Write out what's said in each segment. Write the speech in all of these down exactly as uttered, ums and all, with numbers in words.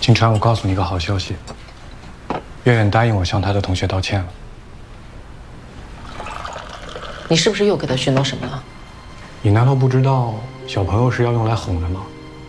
金川，我告诉你一个好消息，月月答应我向他的同学道歉了。 你是不是又给他许诺什么了？ 你难道不知道小朋友是要用来哄的吗？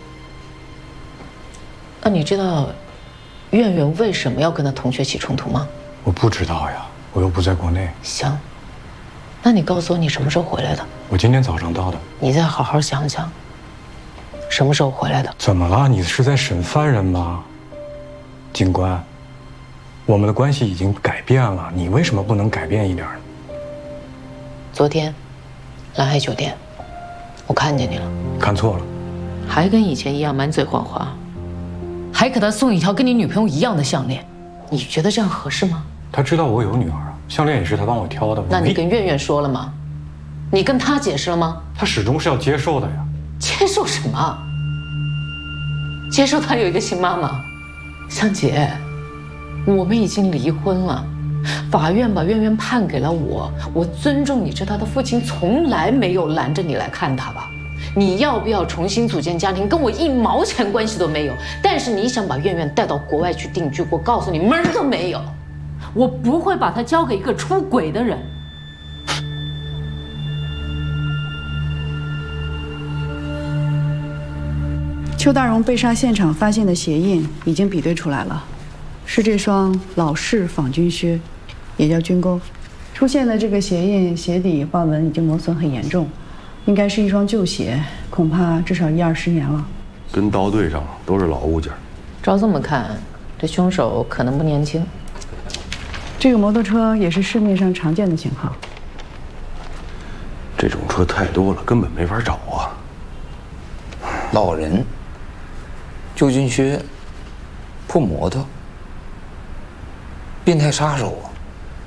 那你知道月月为什么要跟他同学起冲突吗？ 我不知道呀，我又不在国内。 行，那你告诉我你什么时候回来的？ 我今天早上到的。 你再好好想想，什么时候回来的？ 怎么了？你是在审犯人吗？警官，我们的关系已经改变了，你为什么不能改变一点呢？ 昨天，蓝海酒店，我看见你了。 看错了， 还跟以前一样满嘴谎话，还给他送一条跟你女朋友一样的项链，你觉得这样合适吗？ 他知道我有女儿啊，项链也是他帮我挑的。 那你跟月月说了吗？你跟他解释了吗？ 他始终是要接受的呀。 接受什么？接受他有一个新妈妈？香姐，我们已经离婚了。法院把月月判给了我，我尊重你是他的父亲，从来没有拦着你来看他吧。你要不要重新组建家庭，跟我一毛钱关系都没有。但是你想把月月带到国外去定居，我告诉你门儿都没有。我不会把她交给一个出轨的人。 邱大荣被杀现场发现的鞋印已经比对出来了，是这双老式仿军靴，也叫军钩。出现的这个鞋印，鞋底花纹已经磨损很严重，应该是一双旧鞋，恐怕至少一二十年了。 跟刀对上都是老物件。 照这么看，这凶手可能不年轻。 这个摩托车也是市面上常见的型号。 这种车太多了，根本没法找啊。 老人。旧军靴，破摩托，变态杀手啊！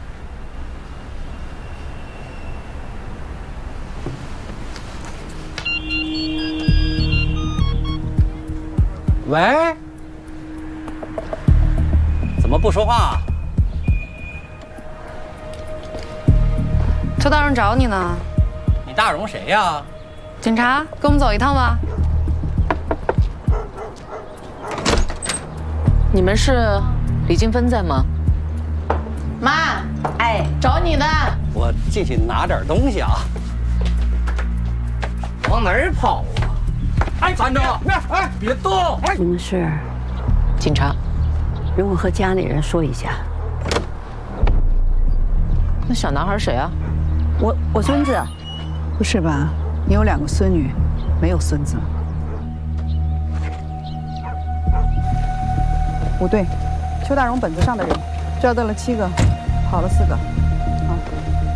喂，怎么不说话？ 邱大荣找你呢。 你大荣谁呀？ 警察，跟我们走一趟吧。 你们是李金芬在吗？妈，哎，找你呢。 我进去拿点东西啊。往哪儿跑啊？哎，站着！哎，别动！ 你们是警察？ 容我和家里人说一下。 那小男孩谁啊？ 我我孙子。 不是吧？你有两个孙女，没有孙子。不对，邱大荣本子上的人抓到了七个，跑了四个。